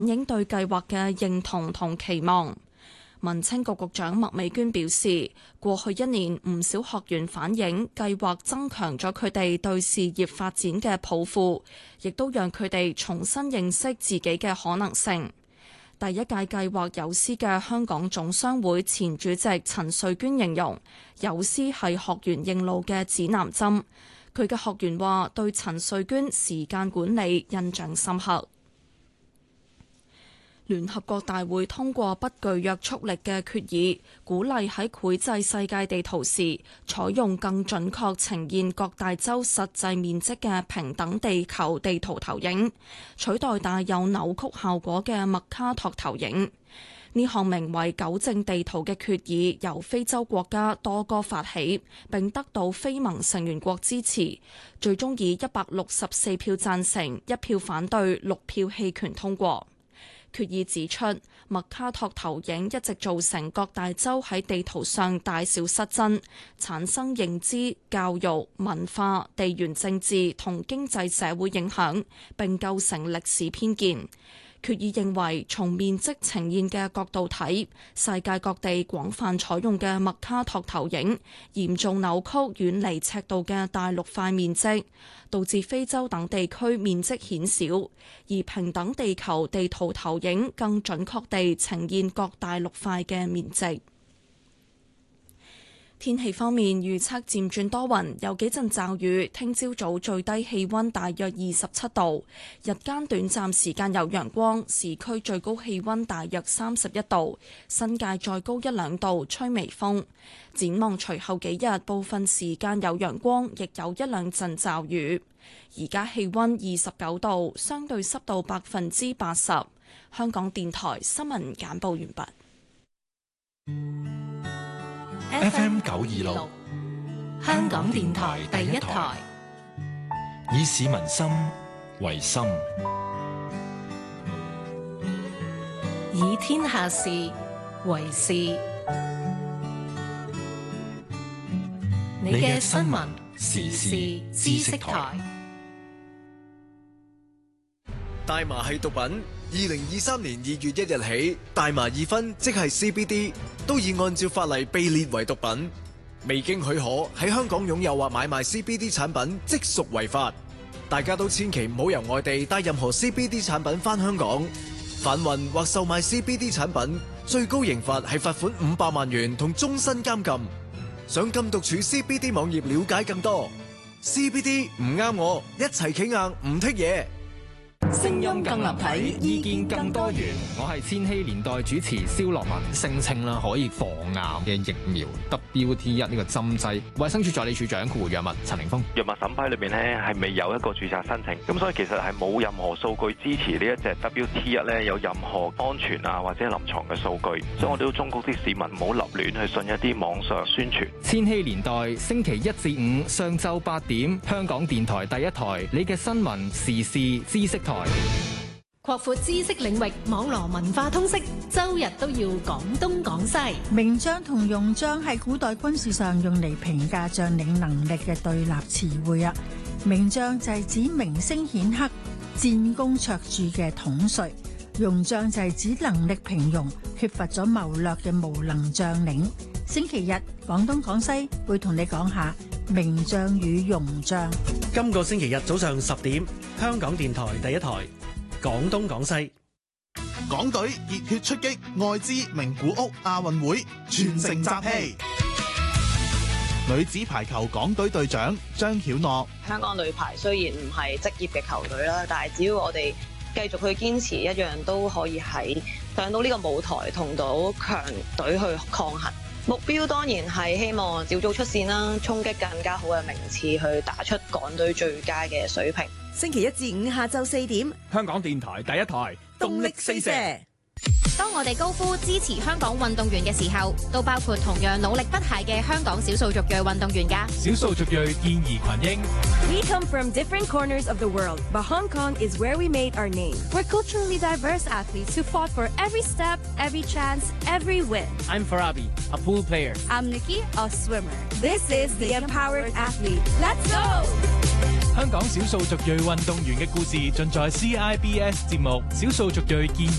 映對計劃嘅認同同期望。民青局局長麥美娟表示，過去1年唔少學員反映計劃增強咗佢哋對事業發展嘅抱負，亦都讓佢哋重新認識自己嘅可能性。第一屆計劃友師嘅香港總商會前主席陳瑞娟形容，友師係學員認路嘅指南針。佢嘅學員話對陳瑞娟時間管理印象深刻。聯合國大會通過不具約束力嘅決議，鼓勵喺繪製世界地圖時採用更準確呈現各大洲實際面積嘅平等地球地圖投影，取代帶有扭曲效果嘅麥卡托投影。呢項名為糾正地圖嘅決議由非洲國家多個發起，並得到非盟成員國支持，最終以164票贊成、1票反對、6票棄權通過。決議指出，麥卡托投影一直造成各大洲喺地圖上大小失真，產生認知、教育、文化、地緣政治同經濟社會影響，並構成歷史偏見。決議認為，從面積呈現嘅角度睇，世界各地廣泛採用嘅麥卡托投影嚴重扭曲遠離赤道嘅大陸塊面積，導致非洲等地區面積顯小，而平等地球地圖投影更準確地呈現各大陸塊嘅面積。天氣方面，預測漸轉多雲，有幾陣驟雨。聽朝早最低氣溫大約27度，日間短暫時間有陽光，市區最高氣溫大約31度，新界再高1-2度，吹微風。展望隨後幾日，部分時間有陽光，亦有1-2陣驟雨。而家氣溫29度，相對濕度80%。香港電台新聞簡報完畢。 FM 926，香港電台第一台，以市民心為心， 以天下事為事。你嘅新聞時事知識台。 大麻係毒品。2023年2月1日起，大麻二酚即係 CBD 都已按照法例被列為毒品，未經許可喺香港擁有或買賣 CBD 產品即屬違法。大家都千祈唔好由外地帶任何 CBD 產品返香港。販運或售賣 CBD 產品，最高刑罰係罰款500萬元同終身監禁。上禁毒處 CBD 網頁了解更多。CBD 唔啱我，一齊企硬唔剔嘢。 聲音更立體，意見更多元。 我係千禧年代主持蕭樂文，聲稱啦可以防癌嘅疫苗 WT1 呢個針劑，衛生署助理署長括弧藥物陳凌峰。 藥物審批裏邊咧係未有一個註冊申請，咁所以其實係冇任何數據支持呢一隻 WT1 咧有任何安全啊或者臨床嘅數據，所以我哋都忠告啲市民唔好立亂去信一啲網上宣傳。 千禧年代星期1至5上晝8點，香港電台第一台，你嘅新聞時事知識台。 擴闊知識領域，網羅文化通識，周日都要講東講西。 名將同用將係古代軍事上用嚟評價將領能力嘅對立詞彙啊。名將就係指名聲顯赫、戰功卓著嘅統帥，用將就係指能力平庸、缺乏咗謀略嘅無能將領。星期日廣東廣西會同你講下名將與用將。 今個星期日早上10點，香港電台第一台廣東廣西。 港隊熱血出擊愛知名古屋亞運會，全城集氣。女子排球港隊隊長張曉諾： 香港女排雖然唔係職業嘅球隊啦，但係只要我哋繼續去堅持，一樣都可以喺上到呢個舞台同到強隊去抗衡。目標當然係希望早早出線啦，衝擊更加好嘅名次，去打出港隊最佳嘅水平。 星期1至5下晝4點， 香港電台第一台動力四射。 當我哋高呼支持香港運動員嘅時候，都包括同樣努力不懈嘅香港少數族裔運動員㗎。 少數族裔健兒群英。 We come from different corners of the world, but Hong Kong is where we made our name. We're culturally diverse athletes who fought for every step, every chance, every win. I'm Farabi, a pool player. I'm Nikki, a swimmer. This is the Empowered Athlete. Let's go! 香港少數族裔運動員嘅故事盡在 CIBS 節目《少數族裔建議》。